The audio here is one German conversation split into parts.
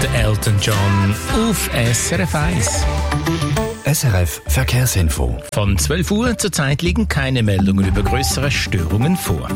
der Elton John auf SRF 1. SRF Verkehrsinfo. Von 12 Uhr zurzeit liegen keine Meldungen über größere Störungen vor.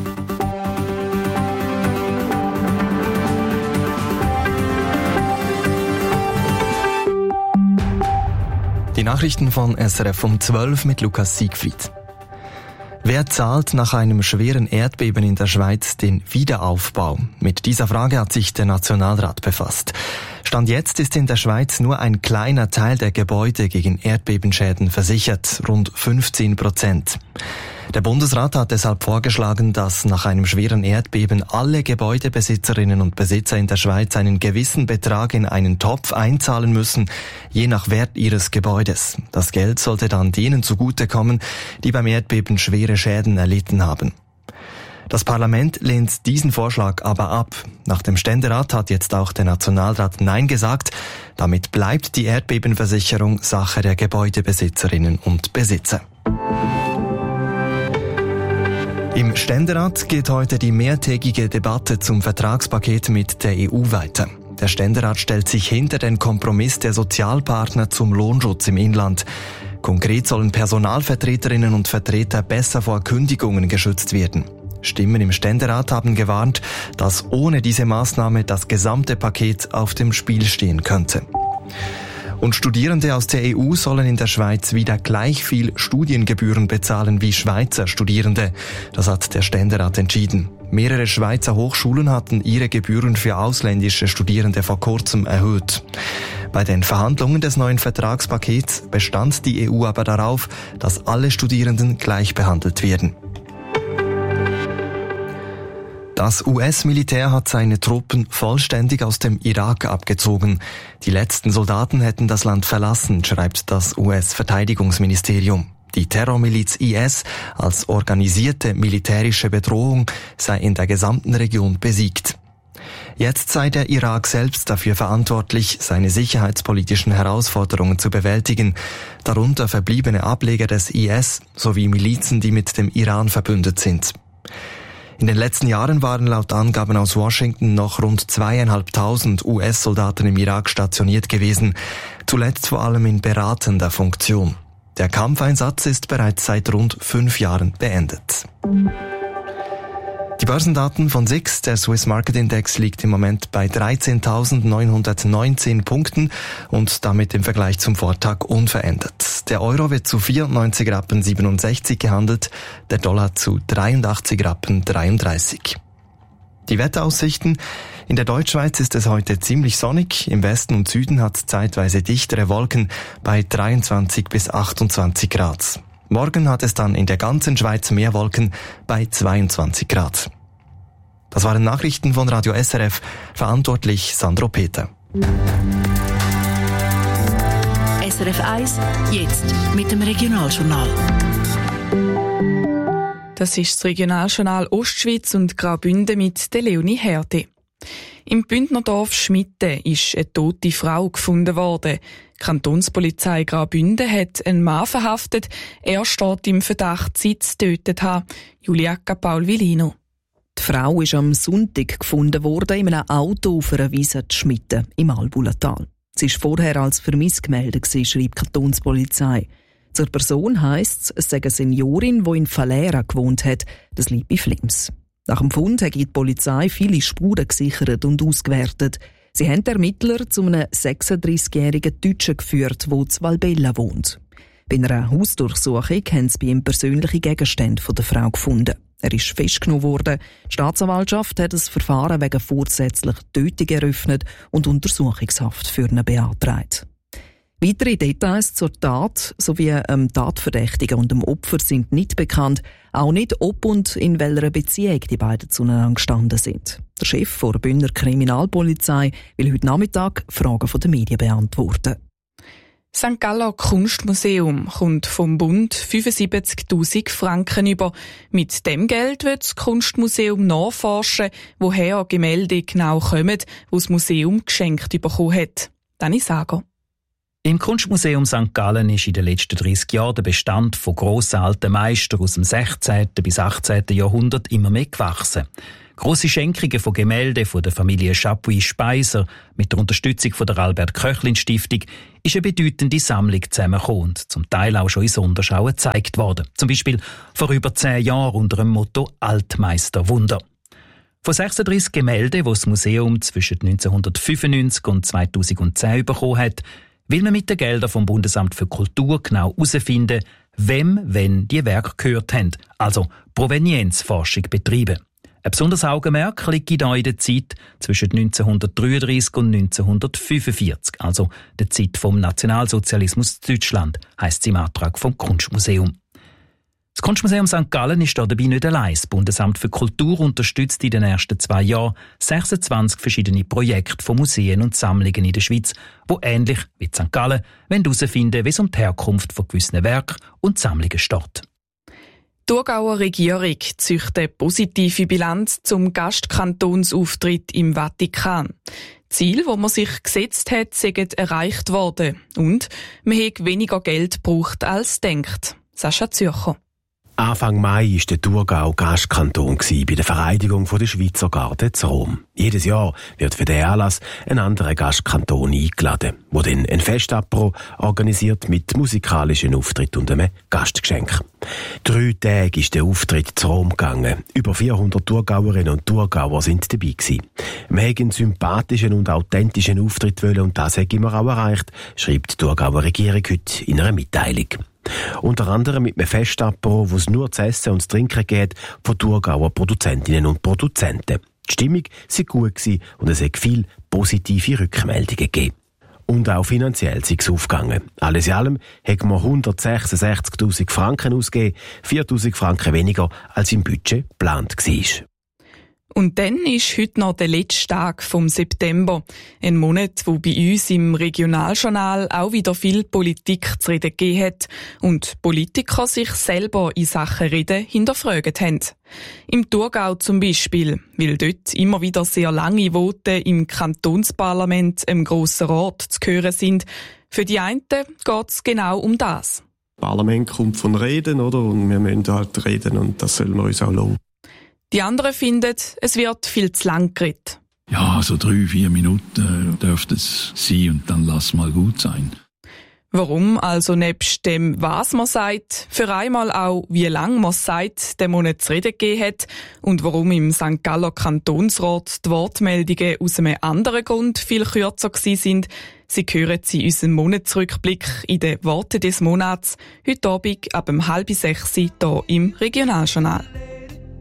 Die Nachrichten von SRF um 12 mit Lukas Siegfried. Wer zahlt nach einem schweren Erdbeben in der Schweiz den Wiederaufbau? Mit dieser Frage hat sich der Nationalrat befasst. Stand jetzt ist in der Schweiz nur ein kleiner Teil der Gebäude gegen Erdbebenschäden versichert, rund 15%. Der Bundesrat hat deshalb vorgeschlagen, dass nach einem schweren Erdbeben alle Gebäudebesitzerinnen und Besitzer in der Schweiz einen gewissen Betrag in einen Topf einzahlen müssen, je nach Wert ihres Gebäudes. Das Geld sollte dann denen zugutekommen, die beim Erdbeben schwere Schäden erlitten haben. Das Parlament lehnt diesen Vorschlag aber ab. Nach dem Ständerat hat jetzt auch der Nationalrat Nein gesagt. Damit bleibt die Erdbebenversicherung Sache der Gebäudebesitzerinnen und Besitzer. Im Ständerat geht heute die mehrtägige Debatte zum Vertragspaket mit der EU weiter. Der Ständerat stellt sich hinter den Kompromiss der Sozialpartner zum Lohnschutz im Inland. Konkret sollen Personalvertreterinnen und Vertreter besser vor Kündigungen geschützt werden. Stimmen im Ständerat haben gewarnt, dass ohne diese Maßnahme das gesamte Paket auf dem Spiel stehen könnte. Und Studierende aus der EU sollen in der Schweiz wieder gleich viel Studiengebühren bezahlen wie Schweizer Studierende. Das hat der Ständerat entschieden. Mehrere Schweizer Hochschulen hatten ihre Gebühren für ausländische Studierende vor kurzem erhöht. Bei den Verhandlungen des neuen Vertragspakets bestand die EU aber darauf, dass alle Studierenden gleich behandelt werden. Das US-Militär hat seine Truppen vollständig aus dem Irak abgezogen. Die letzten Soldaten hätten das Land verlassen, schreibt das US-Verteidigungsministerium. Die Terrormiliz IS als organisierte militärische Bedrohung sei in der gesamten Region besiegt. Jetzt sei der Irak selbst dafür verantwortlich, seine sicherheitspolitischen Herausforderungen zu bewältigen, darunter verbliebene Ableger des IS sowie Milizen, die mit dem Iran verbündet sind. In den letzten Jahren waren laut Angaben aus Washington noch rund 2.500 US-Soldaten im Irak stationiert gewesen, zuletzt vor allem in beratender Funktion. Der Kampfeinsatz ist bereits seit rund 5 Jahren beendet. Die Börsendaten von SIX, der Swiss Market Index, liegt im Moment bei 13.919 Punkten und damit im Vergleich zum Vortag unverändert. Der Euro wird zu 94,67 Rappen gehandelt, der Dollar zu 83,33 Rappen. Die Wetteraussichten: In der Deutschschweiz ist es heute ziemlich sonnig, im Westen und Süden hat es zeitweise dichtere Wolken bei 23 bis 28 Grad. Morgen hat es dann in der ganzen Schweiz mehr Wolken bei 22 Grad. Das waren Nachrichten von Radio SRF, verantwortlich Sandro Peter. SRF 1, jetzt mit dem Regionaljournal. Das ist das Regionaljournal Ostschweiz und Graubünden mit der Leonie Herde. Im Bündnerdorf Schmitten ist eine tote Frau gefunden worden. Die Kantonspolizei Graubünden hat einen Mann verhaftet. Er steht im Verdacht, sie zu getötet haben. Juliaka Paul-Villino. Die Frau ist am Sonntag gefunden worden in einem Auto auf einer Wiese in Schmitten im Albulatal. Sie war vorher als vermisst gemeldet, schreibt die Kantonspolizei. Zur Person heisst es sei eine Seniorin, die in Falera gewohnt hat. Das liegt bei Flims. Nach dem Fund hat die Polizei viele Spuren gesichert und ausgewertet. Sie haben die Ermittler zu einem 36-jährigen Deutschen geführt, der in Valbella wohnt. Bei einer Hausdurchsuchung haben sie bei ihm persönliche Gegenstände der Frau gefunden. Er ist festgenommen worden. Die Staatsanwaltschaft hat das Verfahren wegen vorsätzlicher Tötung eröffnet und Untersuchungshaft für ihn beantragt. Weitere Details zur Tat sowie Tatverdächtigen und dem Opfer sind nicht bekannt, auch nicht ob und in welcher Beziehung die beiden zueinander gestanden sind. Der Chef der Bündner Kriminalpolizei will heute Nachmittag Fragen der Medien beantworten. St. Galler Kunstmuseum kommt vom Bund 75'000 Franken über. Mit dem Geld wird das Kunstmuseum nachforschen, woher Gemälde genau kommen, die das Museum geschenkt bekommen hat. Dani Sager. Im Kunstmuseum St. Gallen ist in den letzten 30 Jahren der Bestand von grossen alten Meistern aus dem 16. bis 18. Jahrhundert immer mehr gewachsen. Grosse Schenkungen von Gemälden von der Familie Chapuis-Speiser mit der Unterstützung von der Albert-Koechlin-Stiftung ist eine bedeutende Sammlung zusammengekommen und zum Teil auch schon in Sonderschauen gezeigt worden. Zum Beispiel vor über 10 Jahren unter dem Motto «Altmeisterwunder». Von 36 Gemälden, die das Museum zwischen 1995 und 2010 bekommen hat, will man mit den Geldern vom Bundesamt für Kultur genau herausfinden, wem wenn die Werke gehört haben, also Provenienzforschung betreiben. Ein besonderes Augenmerk liegt hier in der Zeit zwischen 1933 und 1945, also der Zeit vom Nationalsozialismus Deutschland, heisst es im Antrag vom Kunstmuseum. Das Kunstmuseum St. Gallen ist dabei nicht allein. Das Bundesamt für Kultur unterstützt in den ersten 2 Jahren 26 verschiedene Projekte von Museen und Sammlungen in der Schweiz, die ähnlich wie St. Gallen herausfinden, wie es um die Herkunft von gewissen Werken und Sammlungen steht. Die Thurgauer Regierung zieht eine positive Bilanz zum Gastkantonsauftritt im Vatikan. Ziel, das man sich gesetzt hat, sind erreicht worden. Und man hat weniger Geld gebraucht als denkt. Sascha Zürcher. Anfang Mai war der Thurgau Gastkanton bei der Vereidigung der Schweizer Garde zu Rom. Jedes Jahr wird für diesen Anlass ein anderer Gastkanton eingeladen, wo dann ein Festapero organisiert mit musikalischen Auftritt und einem Gastgeschenk. 3 Tage ist der Auftritt zu Rom gegangen. Über 400 Thurgauerinnen und Thurgauer sind dabei gewesen. Wir haben einen sympathischen und authentischen Auftritt wollen und das haben wir auch erreicht, schreibt die Thurgauer Regierung heute in einer Mitteilung. Unter anderem mit einem Festapero, wo es nur zu essen und zu trinken geht, von Thurgauer Produzentinnen und Produzenten. Die Stimmung war gut und es hat viele positive Rückmeldungen gegeben. Und auch finanziell ist es aufgegangen. Alles in allem haben wir 166'000 Franken ausgegeben, 4'000 Franken weniger als im Budget geplant war. Und dann ist heute noch der letzte Tag vom September. Ein Monat, wo bei uns im Regionaljournal auch wieder viel Politik zu reden gegeben hat und Politiker sich selber in Sachen Reden hinterfragt haben. Im Thurgau zum Beispiel, weil dort immer wieder sehr lange Voten im Kantonsparlament, im Grossen Rat zu hören sind. Für die einen geht es genau um das. Das Parlament kommt von Reden, oder? Und wir müssen halt reden und das sollen wir uns auch lassen. Die anderen finden, es wird viel zu lang geredet. Ja, so 3-4 Minuten dürfte es sein und dann lass mal gut sein. Warum also nebst dem, was man sagt, für einmal auch, wie lang man sagt, den Monat zu reden gegeben hat und warum im St. Galler Kantonsrat die Wortmeldungen aus einem anderen Grund viel kürzer waren, Sie hören sie in unserem Monatsrückblick in den Worten des Monats, heute Abend ab 5:30 hier im Regionaljournal.